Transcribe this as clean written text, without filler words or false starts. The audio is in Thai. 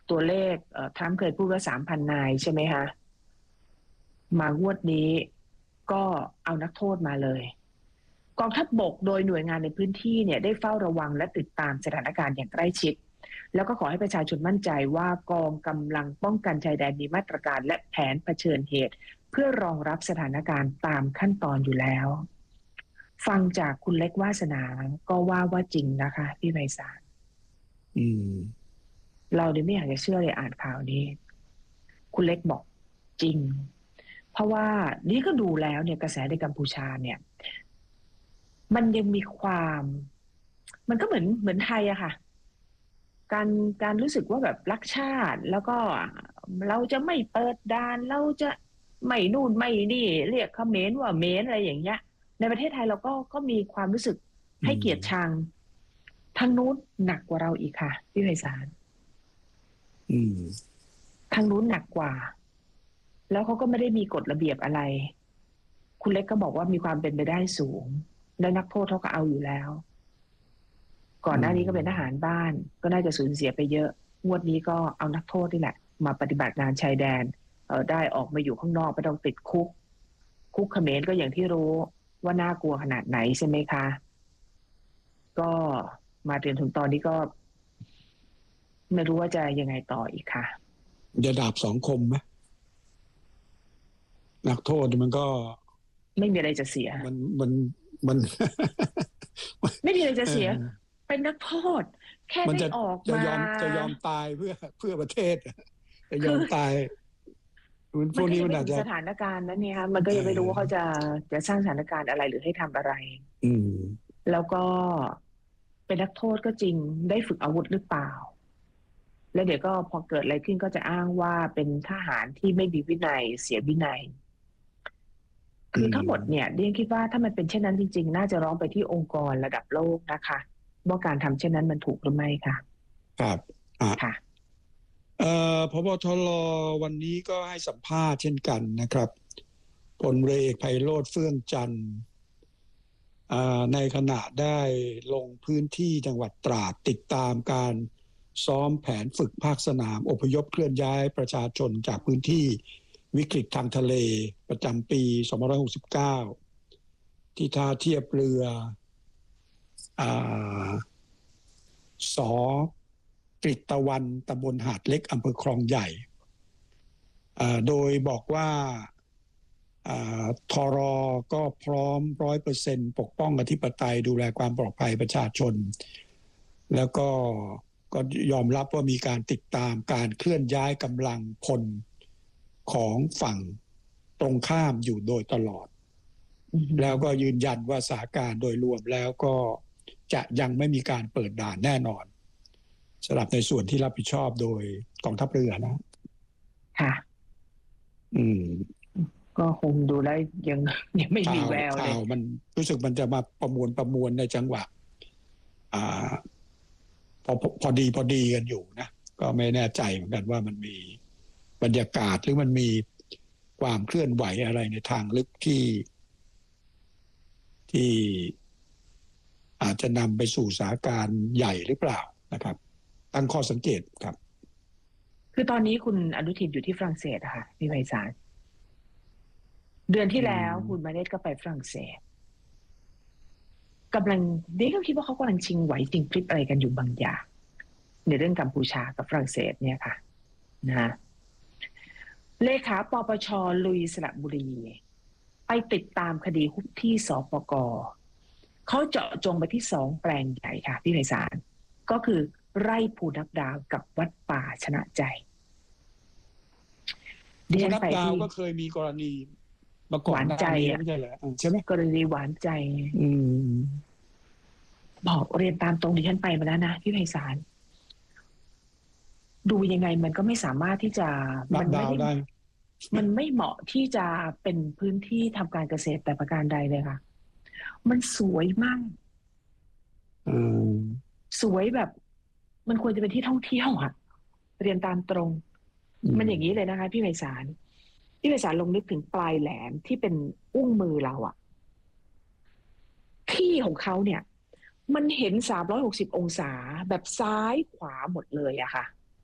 ตัวเลขทรัมป์เคยพูดว่า 3,000 นายใช่ไหมคะมางวดนี้ก็เอานักโทษมาเลยกองทัพบกโดยหน่วยงานในพื้นที่เนี่ยได้เฝ้าระวังและติดตามสถานการณ์อย่างใกล้ชิดแล้วก็ขอให้ประชาชนมั่นใจว่ากองกำลังป้องกันชายแดนมีมาตรการและแผนเผชิญเหตุเพื่อรองรับสถานการณ์ตามขั้นตอนอยู่แล้วฟังจากคุณเล็กวาสนาก็ว่าจริงนะคะพี่ไพศาลเราเนี่ยไม่อยากจะเชื่อเลยอ่านข่าวนี้คุณเล็กบอกจริงเพราะว่านี่ก็ดูแล้วเนี่ยกระแสในกัมพูชาเนี่ยมันยังมีความมันก็เหมือนไทยอะค่ะการรู้สึกว่าแบบรักชาติแล้วก็เราจะไม่เปิดด่านเราจะไม่นู่นไม่นี่เรียกเขมรว่าเมรอะไรอย่างเงี้ยในประเทศไทยเราก็มีความรู้สึกให้เกียรติชังทางนู้นหนักกว่าเราอีกค่ะพี่ไพศาลทางนู้นหนักกว่าแล้วเขาก็ไม่ได้มีกฎระเบียบอะไรคุณเล็กก็บอกว่ามีความเป็นไปได้สูงและนักโทษเขาก็เอาอยู่แล้วก่อนหน้านี้ก็เป็นทหารบ้านก็น่าจะสูญเสียไปเยอะงวดนี้ก็เอานักโทษนี่แหละมาปฏิบัติงานชายแดนได้ออกมาอยู่ข้างนอกไม่ต้องติดคุกเขมรก็อย่างที่รู้ว่าน่ากลัวขนาดไหนใช่ไหมคะก็มาถึงตอนนี้ก็ไม่รู้ว่าจะยังไงต่ออีกค่ะจะดาบสองคมไหมนักโทษมันก็ไม่มีอะไรจะเสียมันไม่มีอะไรจะเสียเป็นนักโทษแค่ได้ออกมาจะยอมตายเพื่อประเทศจะยอมตายพวกนี้มันอาจจะสถานการณ์นั้นเนี่ยค่ะมันก็ยังไม่รู้ว่าเขาจะสร้างสถานการณ์อะไรหรือให้ทำอะไรแล้วก็เป็นนักโทษก็จริงได้ฝึกอาวุธหรือเปล่าแล้วเดี๋ยวก็พอเกิดอะไรขึ้นก็จะอ้างว่าเป็นทหารที่ไม่มีวินัยเสียวินัยคือทั้งหมดเนี่ยเรียนคิดว่าถ้ามันเป็นเช่นนั้นจริงๆน่าจะร้องไปที่องค์กรระดับโลกนะคะว่าการทำเช่นนั้นมันถูกหรือไม่ค่ะครับค่ะพบทรวันนี้ก็ให้สัมภาษณ์เช่นกันนะครับพลเรือเอกไพโรจน์เฟื่องจันทร์ในขณะได้ลงพื้นที่จังหวัดตราดติดตามการซ้อมแผนฝึกภาคสนามอพยพเคลื่อนย้ายประชาชนจากพื้นที่วิกฤตทางทะเลประจำปี2569ที่ท่าเทียบเรือสกฤตตะวันตำบลหาดเล็กอำเภอคลองใหญ่โดยบอกว่าทรก็พร้อม 100% ปกป้องอธิปไตยดูแลความปลอดภัยประชาชนแล้วก็ยอมรับว่ามีการติดตามการเคลื่อนย้ายกำลังพลของฝั่งตรงข้ามอยู่โดยตลอดแล้วก็ยืนยันว่าสถานการณ์โดยรวมแล้วก็จะยังไม่มีการเปิดด่านแน่นอนสำหรับในส่วนที่รับผิดชอบโดยกองทัพเรือนะค่ะก็คงดูแล้วยังไม่มีแววเลยมันรู้สึกมันจะมาประมวลในจังหวะพอดีกันอยู่นะก็ไม่แน่ใจเหมือนกันว่ามันมีบรรยากาศหรือมันมีความเคลื่อนไหวอะไรในทางลึกที่อาจจะนำไปสู่สถานการณ์ใหญ่หรือเปล่านะครับตั้งข้อสังเกตครับคือตอนนี้คุณอนุทินอยู่ที่ฝรั่งเศสค่ะพี่ไพศาลเดือนที่แล้วคุณมาเนตก็ไปฝรั่งเศสกำลังดิฉันคิดว่าเขากำลังชิงไหวจริงพลิบอะไรกันอยู่บางอย่างในเรื่องกัมพูชากับฝรั่งเศสเนี่ยค่ะนะเลขาปปช.ลุยสระบุรีไปติดตามคดีฮุบที่สปก.เขาเจาะจงไปที่2แปลงใหญ่ค่ะพี่ไพศาลก็คือไร่ภูนับดาวกับวัดป่าชนะใจภูนับดาวก็เคยมีกรณีมาก่อนหน้านี้ไม่ใช่เหรอใช่ไหมกรณีหวานใจบอกเรียนตามตรงดิฉันไปมาแล้วนะพี่ไพศาลดูยังไงมันก็ไม่สามารถที่จะมันไม่เหมาะที่จะเป็นพื้นที่ทำการเกษตรแต่ประการใดเลยค่ะมันสวยมากสวยแบบมันควรจะเป็นที่ท่องเที่ยวอะเรียนตามตรงมันอย่างนี้เลยนะคะพี่ไพศาลลงนึกถึงปลายแหลมที่เป็นอุ้งมือเราอะที่ของเขาเนี่ยมันเห็น360องศาแบบซ้ายขวาหมดเลยอะค่ะ